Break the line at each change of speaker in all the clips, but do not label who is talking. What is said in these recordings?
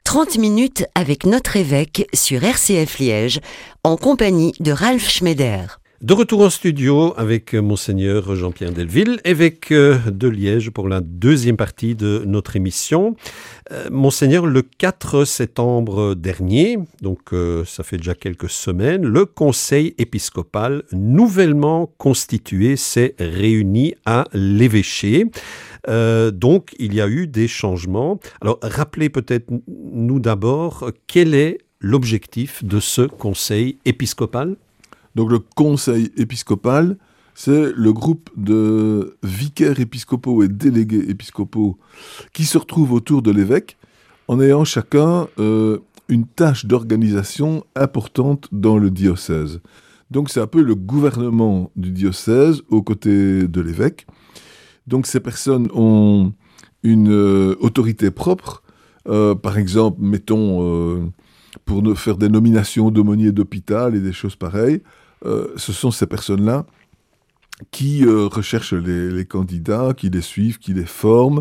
30 minutes avec notre évêque sur RCF Liège, en compagnie de Ralph Schneider.
De retour en studio avec Monseigneur Jean-Pierre Delville, évêque de Liège pour la deuxième partie de notre émission. Monseigneur, le 4 septembre dernier, donc ça fait déjà quelques semaines, le Conseil épiscopal nouvellement constitué s'est réuni à l'évêché. Donc il y a eu des changements. Alors rappelez peut-être nous d'abord quel est l'objectif de ce Conseil épiscopal ?
Donc le Conseil épiscopal, c'est le groupe de vicaires épiscopaux et délégués épiscopaux qui se retrouvent autour de l'évêque en ayant chacun une tâche d'organisation importante dans le diocèse. Donc c'est un peu le gouvernement du diocèse aux côtés de l'évêque. Donc ces personnes ont une autorité propre. Par exemple, mettons, pour faire des nominations d'aumôniers d'hôpital et des choses pareilles, ce sont ces personnes-là qui recherchent les candidats, qui les suivent, qui les forment,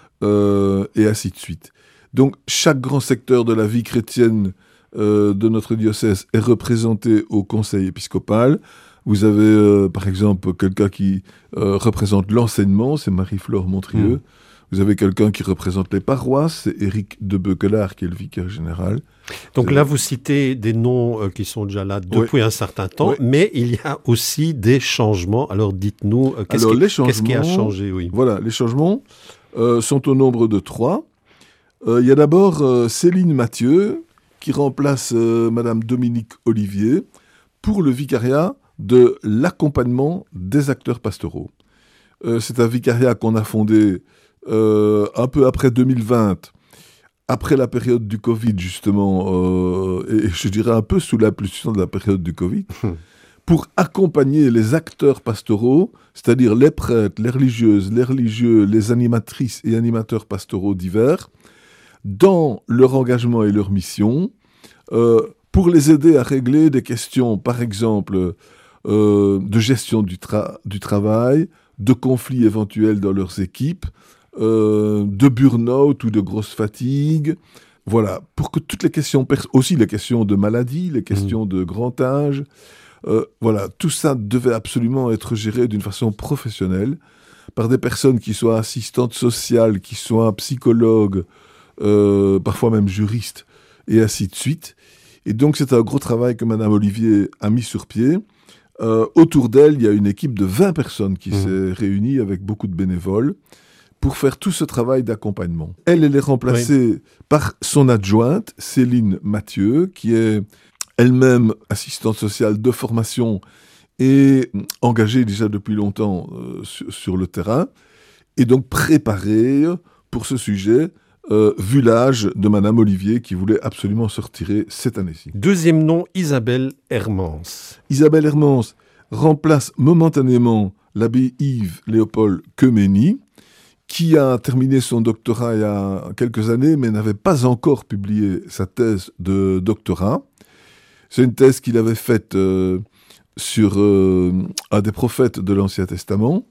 et ainsi de suite. Donc, chaque grand secteur de la vie chrétienne de notre diocèse est représenté au Conseil épiscopal. Vous avez, par exemple, quelqu'un qui représente l'enseignement, c'est Marie-Flore Montrieux. Vous avez quelqu'un qui représente les paroisses, c'est Éric de Beuquelard, qui est le vicaire général.
Donc là, vous citez des noms qui sont déjà là depuis un certain temps, mais il y a aussi des changements. Alors dites-nous, qu'est-ce qui a changé ? Oui.
Voilà, les changements sont au nombre de 3. Il y a d'abord Céline Mathieu, qui remplace Madame Dominique Olivier, pour le vicariat de l'accompagnement des acteurs pastoraux. C'est un vicariat qu'on a fondé un peu après 2020, après la période du Covid justement, et je dirais un peu sous l'impulsion de la période du Covid, pour accompagner les acteurs pastoraux, c'est-à-dire les prêtres, les religieuses, les religieux, les animatrices et animateurs pastoraux divers, dans leur engagement et leur mission, pour les aider à régler des questions, par exemple, de gestion du travail, de conflits éventuels dans leurs équipes, de burn-out ou de grosse fatigue, voilà, pour que toutes les questions, aussi les questions de maladie, les questions de grand âge, voilà, tout ça devait absolument être géré d'une façon professionnelle, par des personnes qui soient assistantes sociales, qui soient psychologues, parfois même juristes, et ainsi de suite. Et donc c'est un gros travail que Madame Olivier a mis sur pied. Autour d'elle, il y a une équipe de 20 personnes qui s'est réunie avec beaucoup de bénévoles pour faire tout ce travail d'accompagnement. Elle est remplacée par son adjointe, Céline Mathieu, qui est elle-même assistante sociale de formation et engagée déjà depuis longtemps sur le terrain, et donc préparée pour ce sujet, vu l'âge de Madame Olivier qui voulait absolument se retirer cette année-ci.
Deuxième nom, Isabelle Hermans.
Isabelle Hermans remplace momentanément l'abbé Yves Léopold Quemény, qui a terminé son doctorat il y a quelques années, mais n'avait pas encore publié sa thèse de doctorat. C'est une thèse qu'il avait faite sur un des prophètes de l'Ancien Testament,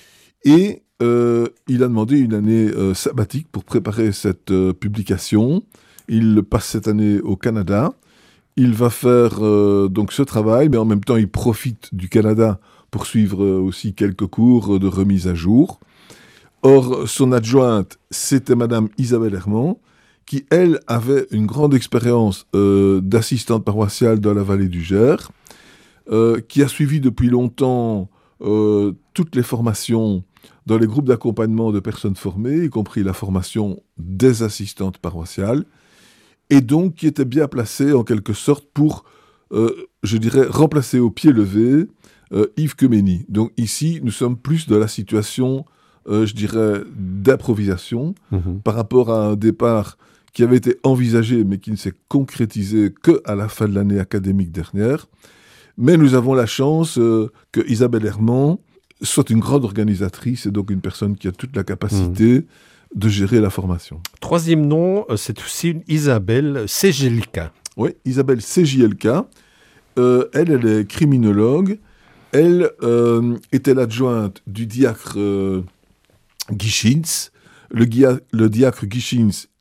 et il a demandé une année sabbatique pour préparer cette publication. Il passe cette année au Canada. Il va faire donc ce travail, mais en même temps, il profite du Canada pour suivre aussi quelques cours de remise à jour. Or, son adjointe, c'était Madame Isabelle Hermans, qui, elle, avait une grande expérience d'assistante paroissiale dans la vallée du Gers, qui a suivi depuis longtemps toutes les formations dans les groupes d'accompagnement de personnes formées, y compris la formation des assistantes paroissiales, et donc qui était bien placée en quelque sorte pour, je dirais, remplacer au pied levé Yves Quemény. Donc ici, nous sommes plus dans la situation, je dirais, d'improvisation par rapport à un départ qui avait été envisagé mais qui ne s'est concrétisé qu'à la fin de l'année académique dernière. Mais nous avons la chance que Isabelle Hermans soit une grande organisatrice et donc une personne qui a toute la capacité de gérer la formation.
Troisième nom, c'est aussi Isabelle Segelka.
Oui, Isabelle Segielka. Elle est criminologue. Elle était l'adjointe du diacre Guichins. Le diacre Guichins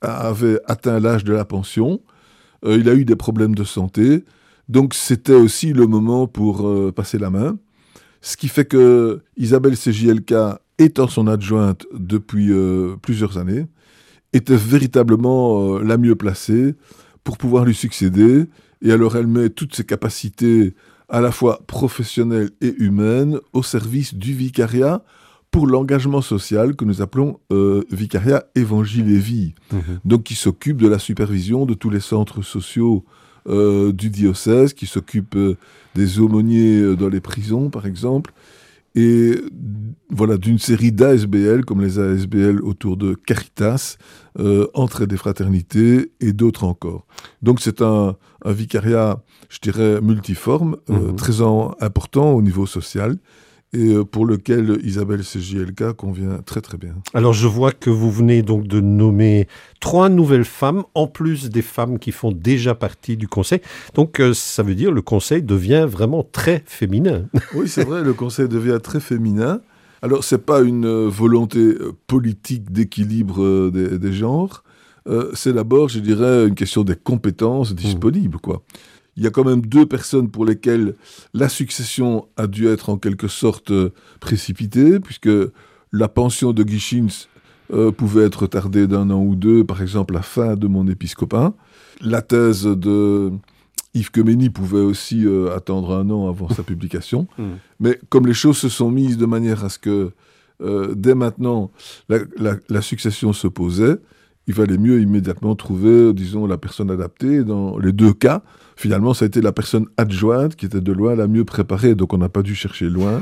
avait atteint l'âge de la pension. Il a eu des problèmes de santé. Donc c'était aussi le moment pour passer la main. Ce qui fait que Isabelle CJLK, étant son adjointe depuis plusieurs années, était véritablement la mieux placée pour pouvoir lui succéder. Et alors elle met toutes ses capacités à la fois professionnelles et humaines au service du vicariat pour l'engagement social que nous appelons vicariat Évangile et Vie. Donc qui s'occupe de la supervision de tous les centres sociaux du diocèse, qui s'occupe des aumôniers dans les prisons par exemple, et voilà, d'une série d'ASBL, comme les ASBL autour de Caritas, Entraide et Fraternité, et d'autres encore. Donc c'est un vicariat, je dirais, multiforme, très important au niveau social, et pour lequel Isabelle CJLK convient très très bien.
Alors je vois que vous venez donc de nommer 3 nouvelles femmes, en plus des femmes qui font déjà partie du conseil. Donc ça veut dire que le conseil devient vraiment très féminin.
Oui, c'est vrai, le conseil devient très féminin. Alors c'est pas une volonté politique d'équilibre des genres, c'est d'abord, je dirais, une question des compétences disponibles, quoi. Il y a quand même 2 personnes pour lesquelles la succession a dû être en quelque sorte précipitée, puisque la pension de Guy Schintz pouvait être retardée d'1 an ou 2, par exemple la fin de mon épiscopat. La thèse de Yves Quemény pouvait aussi attendre 1 an avant sa publication. Mais comme les choses se sont mises de manière à ce que dès maintenant la succession se posait, il valait mieux immédiatement trouver, disons, la personne adaptée. Dans les 2 cas, finalement, ça a été la personne adjointe qui était de loin la mieux préparée. Donc, on n'a pas dû chercher loin.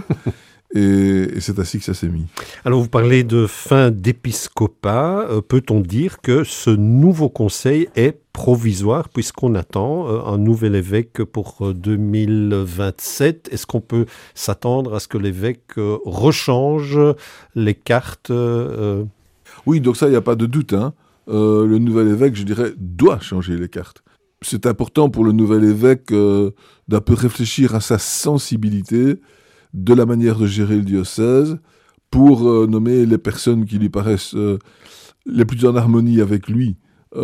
et c'est ainsi que ça s'est mis.
Alors, vous parlez de fin d'épiscopat. Peut-on dire que ce nouveau conseil est provisoire, puisqu'on attend un nouvel évêque pour 2027? Est-ce qu'on peut s'attendre à ce que l'évêque rechange les cartes
Oui, donc ça, il n'y a pas de doute, hein. Le nouvel évêque, je dirais, doit changer les cartes. C'est important pour le nouvel évêque d'un peu réfléchir à sa sensibilité de la manière de gérer le diocèse pour nommer les personnes qui lui paraissent les plus en harmonie avec lui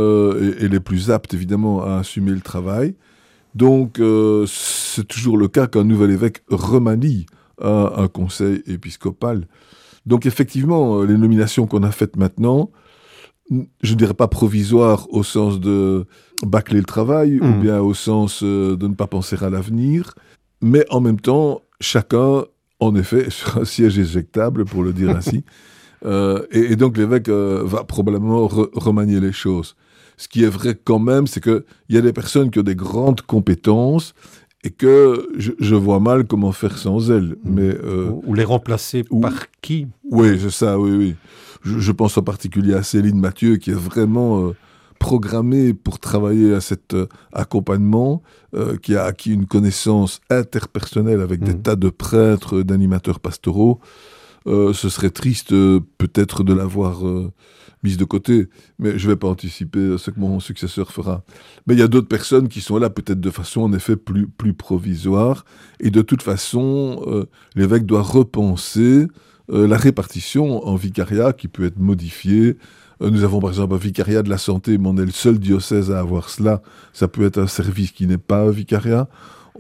et les plus aptes, évidemment, à assumer le travail. Donc, c'est toujours le cas qu'un nouvel évêque remanie un conseil épiscopal. Donc, effectivement, les nominations qu'on a faites maintenant, je ne dirais pas provisoire au sens de bâcler le travail ou bien au sens de ne pas penser à l'avenir, mais en même temps, chacun, en effet, sur un siège éjectable, pour le dire ainsi. Et donc l'évêque va probablement remanier les choses. Ce qui est vrai quand même, c'est qu'il y a des personnes qui ont des grandes compétences et que je vois mal comment faire sans elles. Mais,
ou les remplacer par qui?
Oui, c'est ça, oui. Je pense en particulier à Céline Mathieu, qui est vraiment programmée pour travailler à cet accompagnement, qui a acquis une connaissance interpersonnelle avec des tas de prêtres, d'animateurs pastoraux. Ce serait triste peut-être de l'avoir mise de côté, mais je ne vais pas anticiper ce que mon successeur fera. Mais il y a d'autres personnes qui sont là peut-être de façon en effet plus provisoire, et de toute façon, l'évêque doit repenser la répartition en vicariat qui peut être modifiée. Nous avons par exemple un vicariat de la santé, mais on est le seul diocèse à avoir cela. Ça peut être un service qui n'est pas un vicariat.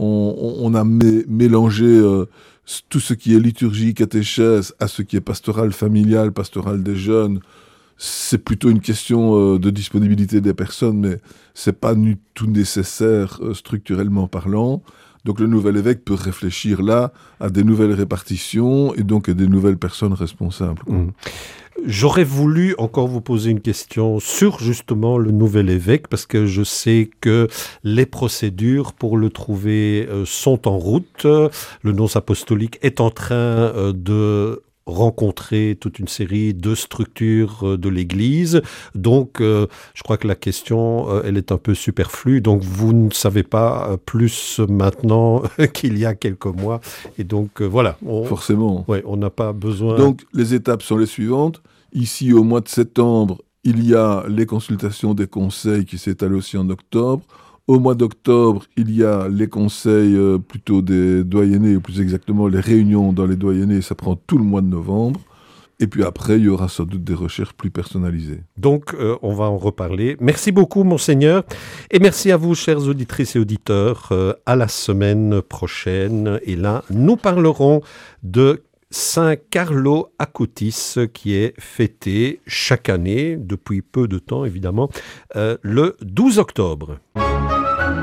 On a mélangé tout ce qui est liturgie, catéchèse, à ce qui est pastoral familial, pastoral des jeunes. C'est plutôt une question de disponibilité des personnes, mais c'est pas du tout nécessaire structurellement parlant. Donc le nouvel évêque peut réfléchir là à des nouvelles répartitions et donc à des nouvelles personnes responsables.
J'aurais voulu encore vous poser une question sur justement le nouvel évêque, parce que je sais que les procédures pour le trouver sont en route. Le nonce apostolique est en train de rencontrer toute une série de structures de l'Église. Donc, je crois que la question, elle est un peu superflue. Donc, vous ne savez pas plus maintenant qu'il y a quelques mois. Et donc, voilà.
Forcément.
Ouais, on n'a pas besoin...
Donc, les étapes sont les suivantes. Ici, au mois de septembre, il y a les consultations des conseils qui s'étalent aussi en octobre. Au mois d'octobre, il y a les conseils plutôt des doyennés, ou plus exactement les réunions dans les doyennés, ça prend tout le mois de novembre. Et puis après, il y aura sans doute des recherches plus personnalisées.
Donc, on va en reparler. Merci beaucoup, Monseigneur. Et merci à vous, chères auditrices et auditeurs. À la semaine prochaine. Et là, nous parlerons de Saint Carlo Acutis, qui est fêté chaque année, depuis peu de temps évidemment, le 12 octobre.